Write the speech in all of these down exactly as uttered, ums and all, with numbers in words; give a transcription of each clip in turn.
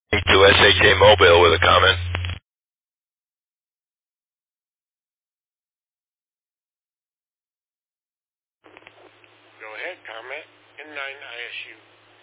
to S H A Mobile with a comment. Go ahead, comment. N nine I S U.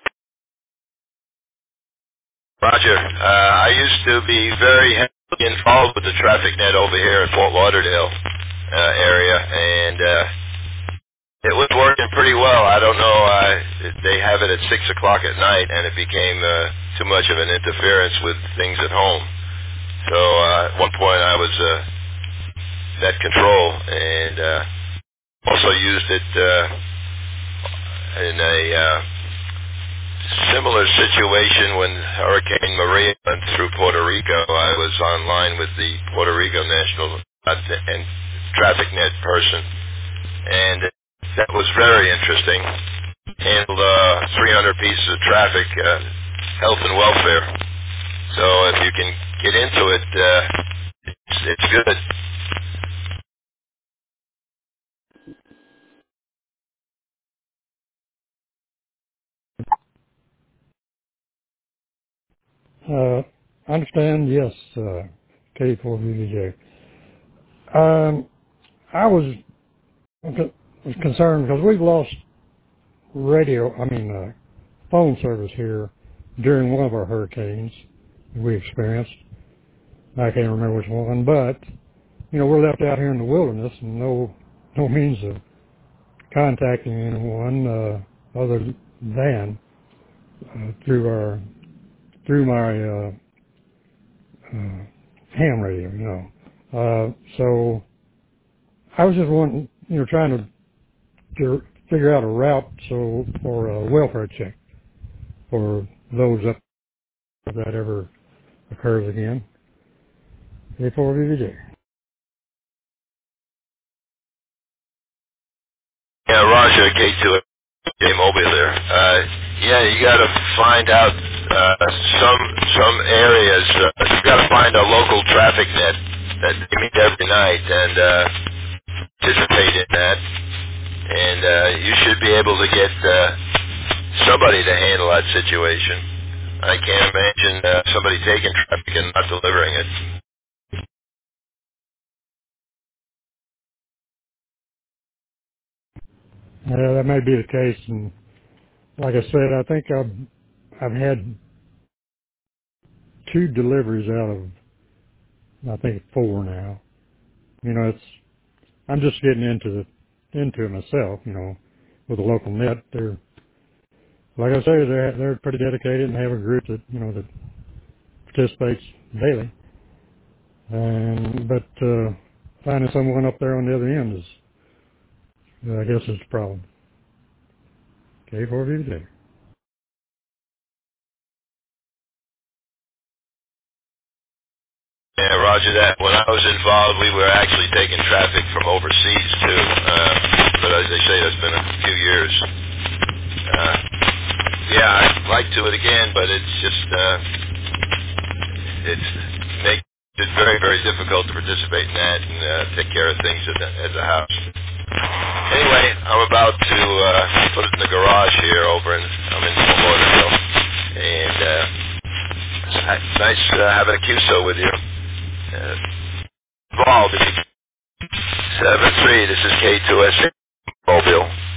Roger. Uh, I used to be very heavily involved with the traffic net over here in Fort Lauderdale uh, area, and uh, it was working pretty well. I don't know. Uh, they have it at six o'clock at night, and it became uh, too much of an interference with things at home. So uh, at one point I was uh, net control, and uh, also used it uh, in a uh, similar situation when Hurricane Maria went through Puerto Rico. I was online with the Puerto Rico National uh, and Traffic Net person, and that was very interesting. Handled uh, three hundred pieces of traffic, uh, health and welfare. So if you can get into it, uh, it's, it's good. Uh, I understand, yes, uh, K four V V J. Um, I was was concerned because we've lost radio, I mean, uh, phone service here during one of our hurricanes we experienced. I can't remember which one, but, you know, we're left out here in the wilderness and no, no means of contacting anyone, uh, other than, uh, through our, through my, uh, uh, ham radio, you know. Uh, so I was just wanting, you know, trying to, to figure out a route so for a welfare check for those up if that ever occurs again. K four V V J. Yeah, Roger, K two J Mobile there. Uh, yeah, you got to find out uh, some some areas. Uh, you got to find a local traffic net that they meet every night and uh, participate in that. And uh, you should be able to get uh, somebody to handle that situation. I can't imagine uh, somebody taking traffic and not delivering it. Yeah, that may be the case. And like I said, I think I've, I've had two deliveries out of, I think, four now. You know, it's, I'm just getting into the, into it myself, you know, with the local net. They're, like I say, they're, they're pretty dedicated and they have a group that, you know, that participates daily. And, but, uh, finding someone up there on the other end is, uh, I guess is the problem. K four V V J. Yeah, roger that. When I was involved, we were actually taking traffic from overseas too. Uh, but as they say, that's been a few years. Uh, yeah, I'd like to it again, but it's just uh, it's makes it very, very difficult to participate in that and uh, take care of things at the, at the house. Anyway, I'm about to uh, put it in the garage here over in I'm in Fort Lauderdale, and uh, it's nice uh, having a Q S O with you. Uh, involved. seven three, this is K two S Mobile.